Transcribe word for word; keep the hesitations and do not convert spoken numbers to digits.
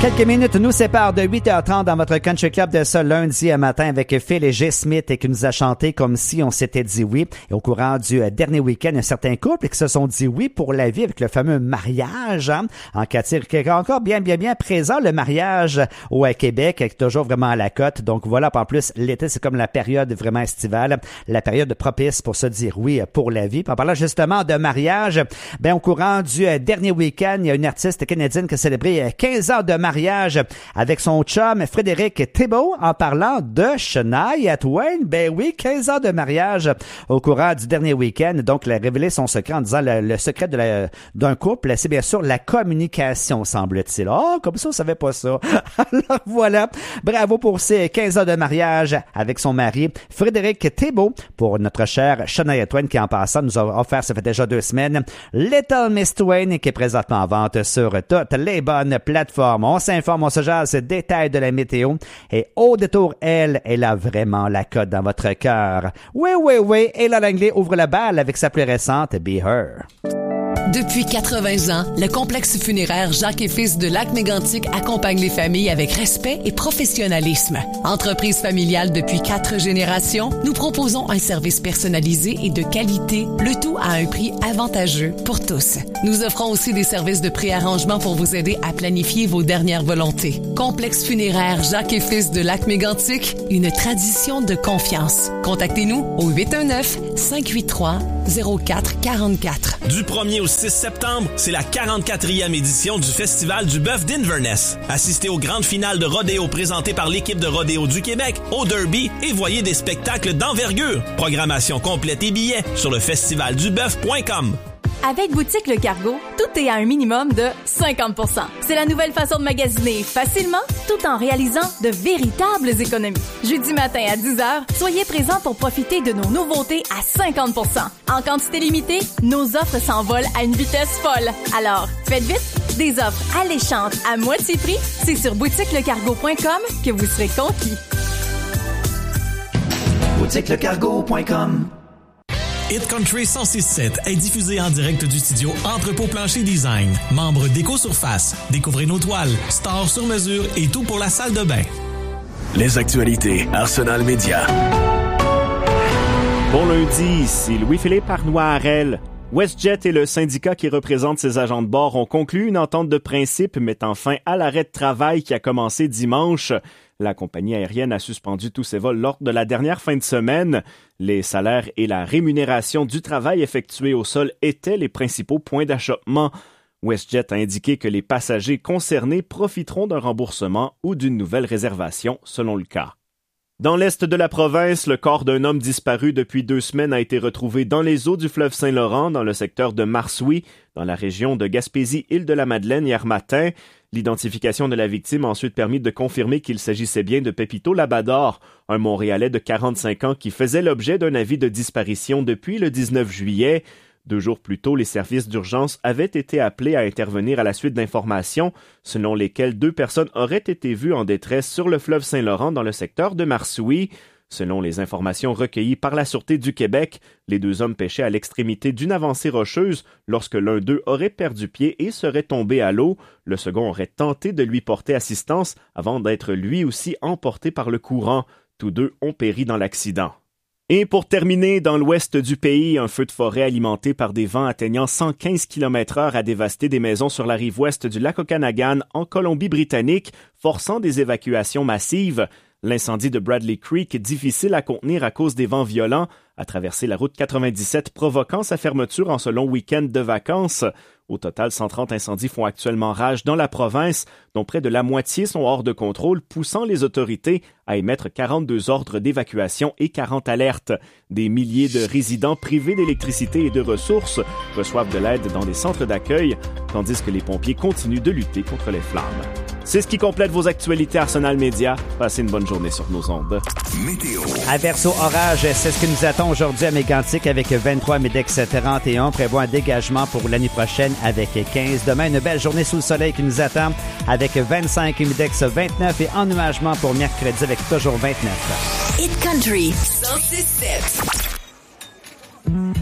Quelques minutes nous séparent de huit heures trente dans votre Country Club de ce lundi matin avec Phil et G. Smith et qui nous a chanté comme si on s'était dit oui. Et au courant du dernier week-end, un certain couple qui se sont dit oui pour la vie avec le fameux mariage. Hein, en Catire, qui est encore bien, bien, bien présent, le mariage au Québec, qui est toujours vraiment à la cote. Donc voilà, en plus, l'été, c'est comme la période vraiment estivale, la période propice pour se dire oui pour la vie. Puis en parlant justement de mariage, ben au courant du dernier week-end, il y a une artiste canadienne qui a célébré quinze ans de mariage avec son chum Frédéric Thibault en parlant de Shania Twain. Ben oui, quinze ans de mariage au courant du dernier week-end. Donc, elle a révélé son secret en disant le, le secret de la, d'un couple, c'est bien sûr la communication, semble-t-il. Oh, comme ça, on savait pas ça. Alors voilà. Bravo pour ces quinze ans de mariage avec son mari Frédéric Thibault pour notre chère Shania Twain qui, en passant, nous a offert, ça fait déjà deux semaines, Little Miss Twain qui est présentement en vente sur toutes les bonnes plateformes. On s'informe, on se jase, détails de la météo. Et au détour, elle, elle a vraiment la cote dans votre cœur. Oui, oui, oui. Et là, l'anglais ouvre la balle avec sa plus récente Be Her. Depuis quatre-vingts ans, le complexe funéraire Jacques et Fils de Lac-Mégantic accompagne les familles avec respect et professionnalisme. Entreprise familiale depuis quatre générations, nous proposons un service personnalisé et de qualité, le tout à un prix avantageux pour tous. Nous offrons aussi des services de préarrangement pour vous aider à planifier vos dernières volontés. Complexe funéraire Jacques et Fils de Lac-Mégantic, une tradition de confiance. Contactez-nous au huit un neuf, cinq huit trois, zéro quatre quatre quatre. Du premier au six septembre, c'est la quarante-quatrième édition du Festival du bœuf d'Inverness. Assistez aux grandes finales de rodéo présentées par l'équipe de rodéo du Québec, au Derby, et voyez des spectacles d'envergure. Programmation complète et billets sur le festival du bœuf point com. Avec Boutique Le Cargo, tout est à un minimum de cinquante pour cent. C'est la nouvelle façon de magasiner facilement, tout en réalisant de véritables économies. Jeudi matin à dix heures, soyez présents pour profiter de nos nouveautés à cinquante pour cent. En quantité limitée, nos offres s'envolent à une vitesse folle. Alors, faites vite, des offres alléchantes à moitié prix, c'est sur boutique le cargo point com que vous serez conquis. boutique le cargo point com. Hit Country cent six sept est diffusé en direct du studio Entrepôt Plancher Design. Membre d'Éco-Surface. Découvrez nos toiles, stores sur mesure et tout pour la salle de bain. Les actualités Arsenal Média. Bon lundi, ici Louis-Philippe Arnois-Harel. WestJet et le syndicat qui représente ses agents de bord ont conclu une entente de principe mettant fin à l'arrêt de travail qui a commencé dimanche. La compagnie aérienne a suspendu tous ses vols lors de la dernière fin de semaine. Les salaires et la rémunération du travail effectué au sol étaient les principaux points d'achoppement. WestJet a indiqué que les passagers concernés profiteront d'un remboursement ou d'une nouvelle réservation selon le cas. Dans l'est de la province, le corps d'un homme disparu depuis deux semaines a été retrouvé dans les eaux du fleuve Saint-Laurent, dans le secteur de Marsouis, dans la région de Gaspésie-Île-de-la-Madeleine hier matin. L'identification de la victime a ensuite permis de confirmer qu'il s'agissait bien de Pepito Labador, un Montréalais de quarante-cinq ans qui faisait l'objet d'un avis de disparition depuis le dix-neuf juillet. Deux jours plus tôt, les services d'urgence avaient été appelés à intervenir à la suite d'informations selon lesquelles deux personnes auraient été vues en détresse sur le fleuve Saint-Laurent dans le secteur de Marsouis. Selon les informations recueillies par la Sûreté du Québec, les deux hommes pêchaient à l'extrémité d'une avancée rocheuse lorsque l'un d'eux aurait perdu pied et serait tombé à l'eau. Le second aurait tenté de lui porter assistance avant d'être lui aussi emporté par le courant. Tous deux ont péri dans l'accident. Et pour terminer, dans l'ouest du pays, un feu de forêt alimenté par des vents atteignant cent quinze kilomètres heure a dévasté des maisons sur la rive ouest du lac Okanagan en Colombie-Britannique, forçant des évacuations massives. L'incendie de Bradley Creek, difficile à contenir à cause des vents violents, a traversé la route quatre-vingt-dix-sept, provoquant sa fermeture en ce long week-end de vacances. Au total, cent trente incendies font actuellement rage dans la province, dont près de la moitié sont hors de contrôle, poussant les autorités à émettre quarante-deux ordres d'évacuation et quarante alertes. Des milliers de résidents privés d'électricité et de ressources reçoivent de l'aide dans des centres d'accueil, tandis que les pompiers continuent de lutter contre les flammes. C'est ce qui complète vos actualités Arsenal Média. Passez une bonne journée sur nos ondes. Météo. Averse au orage, c'est ce qui nous attend aujourd'hui à Mégantic avec vingt-trois, Médex trente et un. Prévoit un dégagement pour l'année prochaine avec quinze. Demain, une belle journée sous le soleil qui nous attend avec vingt-cinq, Médex vingt-neuf et ennuagement pour mercredi avec toujours vingt-neuf. Hit Country cent six sept.